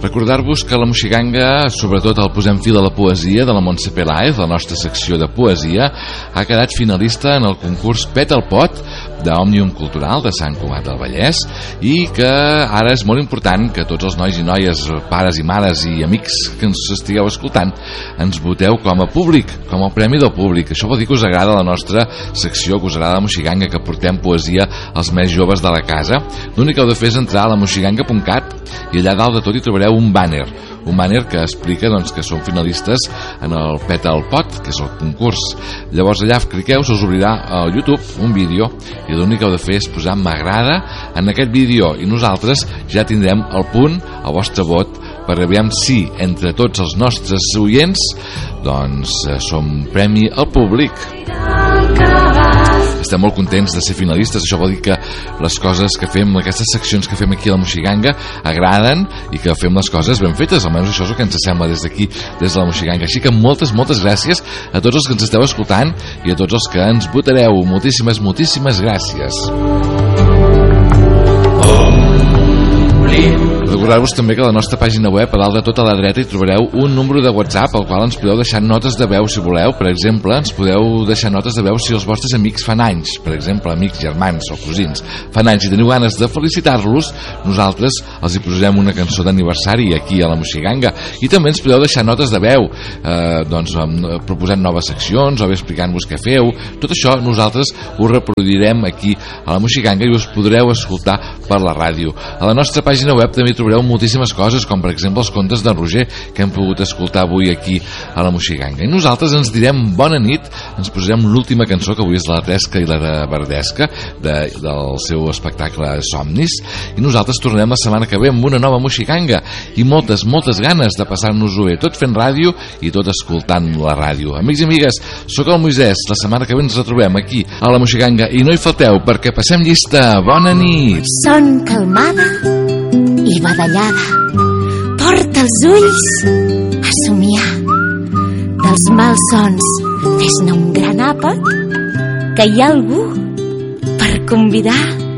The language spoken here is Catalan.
Recordar-vos que la Moixiganga, sobretot al Posem Fil a la Poesia de la Montse Peláez, la nostra secció de poesia, ha quedat finalista en el concurs Pet al Pot d'Òmnium Cultural de Sant Cugat del Vallès, i que ara és molt important que tots els nois i noies, pares i mares i amics que ens estigueu escoltant, ens voteu com a públic, com a premi del públic. Això vol dir que us agrada la nostra secció, que us agrada la Moixiganga, que portem poesia als més joves de la casa. L'únic que heu de fer és entrar a lamoixiganga.cat i allà dalt de tot hi trobareu un banner que explica que són finalistes en el Pet al Pot, que és el concurs. Llavors allà cliqueu, se us obrirà al YouTube un vídeo i l'únic que heu de fer és posar m'agrada en aquest vídeo i nosaltres ja tindrem el punt, el vostre vot, per aviam si entre tots els nostres oients som premi al públic. Estem molt contents de ser finalistes. Això vol dir que les coses que fem, aquestes seccions que fem aquí a la Moixiganga, agraden i que fem les coses ben fetes. Almenys això és el que ens sembla des d'aquí, des de la Moixiganga. Així que moltes gràcies a tots els que ens esteu escoltant i a tots els que ens votareu. Moltíssimes gràcies. Recordar-vos també que a la nostra pàgina web, a dalt de tot a la dreta, hi trobareu un número de WhatsApp al qual ens podeu deixar notes de veu si voleu. Per exemple, ens podeu deixar notes de veu si els vostres amics fan anys, per exemple, amics, germans o cosins fan anys i teniu ganes de felicitar-los, nosaltres els hi posarem una cançó d'aniversari aquí a la Moixiganga. I també ens podeu deixar notes de veu proposant noves seccions o bé explicant-vos què feu. Tot això nosaltres ho reproduirem aquí a la Moixiganga i us podreu escoltar per la ràdio. A la nostra pàgina web també trobareu moltíssimes coses, com per exemple els contes d'en Roger que hem pogut escoltar avui aquí a la Moixiganga. I nosaltres ens direm bona nit, ens posarem l'última cançó, que avui és la Tresca i la de Verdesca del seu espectacle Somnis, i nosaltres tornarem la setmana que ve amb una nova Moixiganga i moltes ganes de passar-nos-ho bé, tot fent ràdio i tot escoltant la ràdio. Amics i amigues, sóc el Moisès, la setmana que ve ens retrobem aquí a la Moixiganga i no hi falteu perquè passem llista. Bona nit. Son calmada i badallada, porta els ulls a somiar. Dels malsons fes-ne un gran àpat, que hi ha algú per convidar.